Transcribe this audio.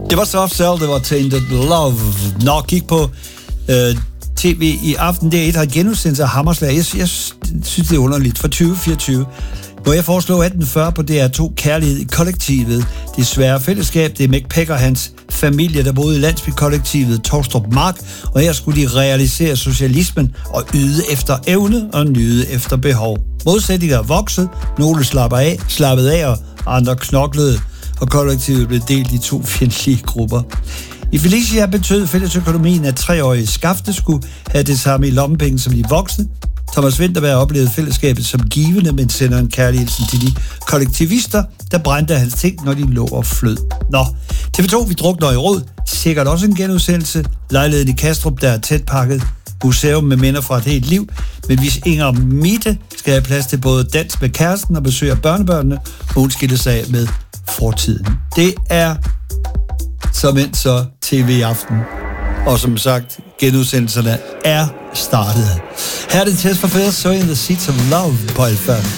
Det var Soft Cell, det var Tainted Love. Nå, kig på tv i aften. Det er et, har genudsendelse af Hammerslag. Jeg synes, det er underligt. Fra 2024. Må jeg foreslå 1840 på DR2 Kærlighed i kollektivet. Det svære fællesskab, det er Mick Peck og hans familie, der boede i landsbykollektivet Torstrup Mark, og her skulle de realisere socialismen og yde efter evne og nyde efter behov. Modsætninger voksede, nogle slappede af, og andre knoklede, og kollektivet blev delt i 2 fjendtlige grupper. I Felicia betød fællesøkonomien, at 3-årige Skafte skulle have det samme i lommepenge som de voksne. Thomas Vinterberg oplevede fællesskabet som givende, men sender en kærlighed til de kollektivister, der brændte hans ting, når de lå og flød. Nå, TV2, vi drukner i råd. Sikkert også en genudsendelse. Lejligheden i Kastrup, der er tæt pakket. Museum med minder fra et helt liv. Men hvis Inger Mitte skal have plads til både dans med kæresten og besøg af børnebørnene, og hun skiller sig af med fortiden. Det er som end så TV i aften. Og som sagt, genudsendelserne er startet. Her er det test for fædre, så in the Seeds of Love på Alfa.